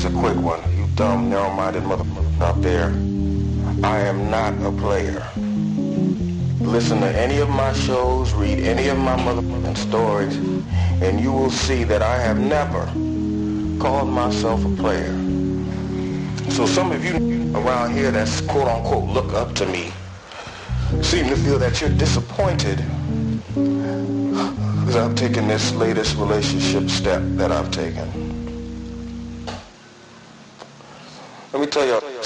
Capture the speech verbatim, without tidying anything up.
a quick one. You dumb, narrow-minded motherfucker out there. I am not a player. Listen to any of my shows, read any of my motherfucking stories, and you will see that I have never called myself a player. So some of you around here that's quote-unquote look up to me seem to feel that you're disappointed because I've taken this latest relationship step that I've taken. Let me tell you